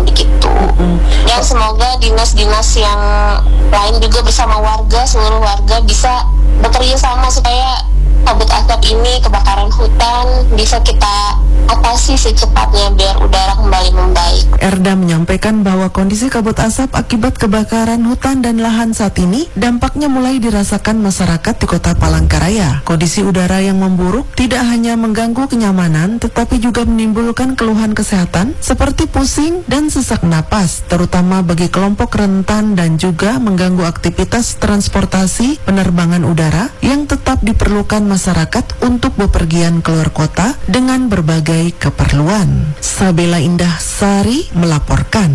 begitu. Dan semoga dinas-dinas yang lain juga bersama warga, seluruh warga bisa bekerja sama supaya kabut asap ini, kebakaran hutan bisa kita atasi secepatnya biar udara kembali membaik. Erda menyampaikan bahwa kondisi kabut asap akibat kebakaran hutan dan lahan saat ini dampaknya mulai dirasakan masyarakat di Kota Palangkaraya. Kondisi udara yang memburuk tidak hanya mengganggu kenyamanan tetapi juga menimbulkan keluhan kesehatan seperti pusing dan sesak napas, terutama bagi kelompok rentan, dan juga mengganggu aktivitas transportasi penerbangan udara yang tetap diperlukan masyarakat untuk bepergian keluar kota dengan berbagai keperluan. Sabela Indah Sari melaporkan.